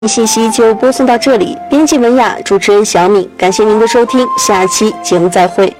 信息就播送到这里，编辑文雅，主持人小敏，感谢您的收听，下期节目再会。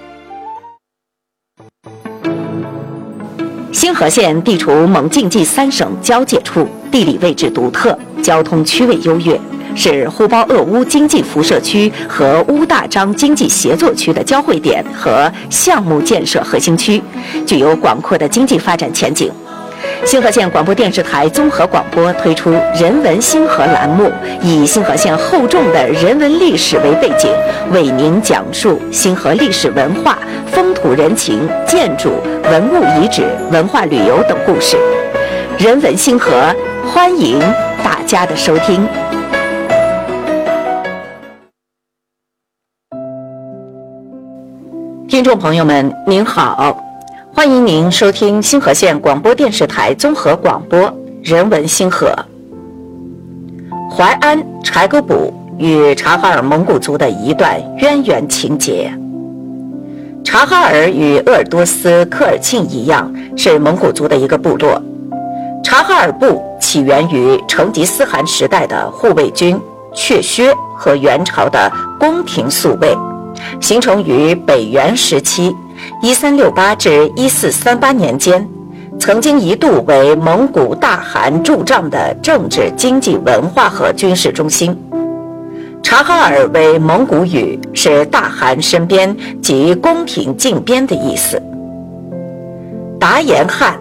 兴和县地处蒙晋冀3省交界处，地理位置独特，交通区位优越，是呼包鄂乌经济辐射区和乌大章经济协作区的交汇点和项目建设核心区，具有广阔的经济发展前景。兴和县广播电视台综合广播推出人文兴和栏目，以兴和县厚重的人文历史为背景，为您讲述兴和历史文化、风土人情、建筑、文物遗址、文化旅游等故事。人文兴和，欢迎大家的收听。听众朋友们，您好。欢迎您收听兴和县广播电视台综合广播人文兴和。淮安柴沟堡与察哈尔蒙古族的一段渊源情节。察哈尔与鄂尔多斯科尔沁一样，是蒙古族的一个部落。察哈尔部起源于成吉思汗时代的护卫军阙薛和元朝的宫廷宿卫，形成于北元时期1368至1438年间，曾经一度为蒙古大汗驻帐的政治、经济、文化和军事中心。察哈尔为蒙古语，是大汗身边及宫廷近边的意思。达延汗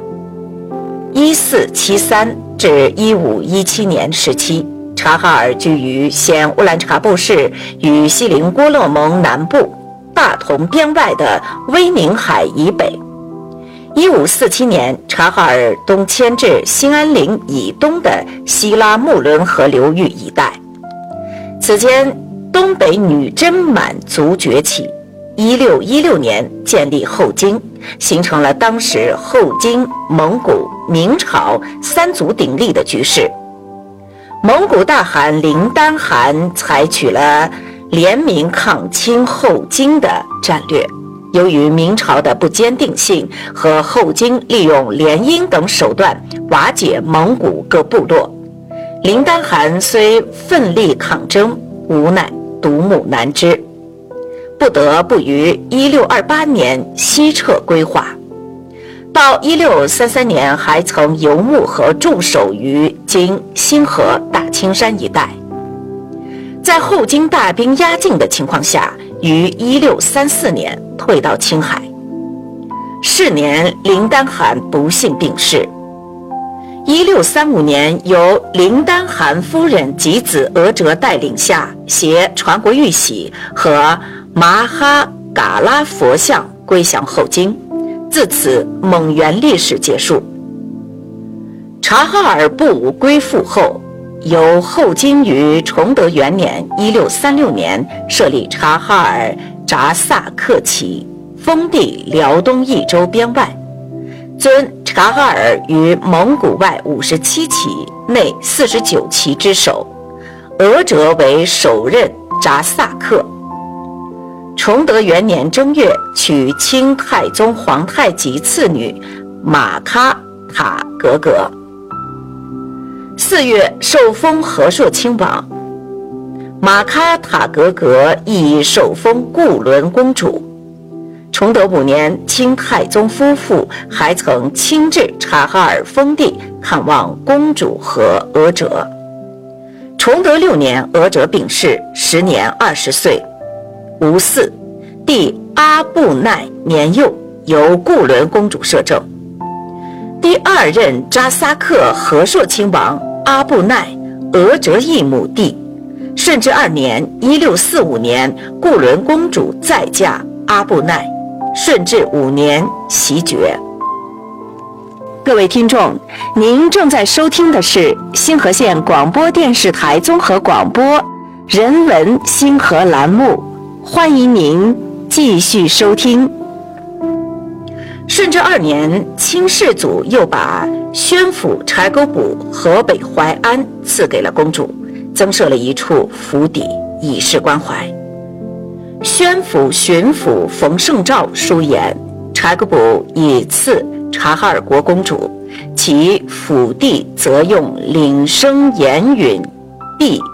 1473至1517年时期，察哈尔居于现乌兰察布市与锡林郭勒盟南部大同边外的威宁海以北。1547年，察哈尔东迁至兴安岭以东的希拉木伦河流域一带。此间，东北女真满族崛起。1616年建立后金，形成了当时后金、蒙古、明朝3足鼎立的局势。蒙古大汗林丹汗采取了联名抗清后金的战略，由于明朝的不坚定性和后金利用联姻等手段瓦解蒙古各部落，林丹汗虽奋力抗争，无奈独木难支，不得不于1628年西撤归化。到1633年，还曾游牧和驻守于今兴和大青山一带。在后金大兵压境的情况下，于1634年退到青海。是年，林丹汗不幸病逝。1635年，由林丹汗夫人及子额哲带领下，携传国玉玺和麻哈嘎拉佛像归降后金。自此，蒙元历史结束。察哈尔部归附后，由后金于崇德元年1636年设立察哈尔扎萨克旗，封地辽东益州边外，尊察哈尔于蒙古外57旗内49旗之首，额哲为首任扎萨克。崇德元年正月，娶清太宗皇太极次女玛喀塔格格。4月，受封和硕亲王。玛喀塔格格亦受封固伦公主。崇德5年，清太宗夫妇还曾亲至察哈尔封地看望公主和额哲。崇德6年，额哲病逝，时年20岁。吴嗣，弟阿布奈年幼，由固伦公主摄政。第2任扎萨克和硕亲王阿布奈，额哲义母弟。顺治2年1645年，固伦公主再嫁阿布奈。顺治5年袭爵。各位听众，您正在收听的是兴和县广播电视台综合广播人文兴和栏目，欢迎您继续收听。顺治2年，清世祖又把宣府柴沟堡河北淮安赐给了公主，增设了一处府邸，以示关怀。宣府巡抚冯胜照书言，柴沟堡以赐察哈尔国公主，其府邸则用岭生岩允壁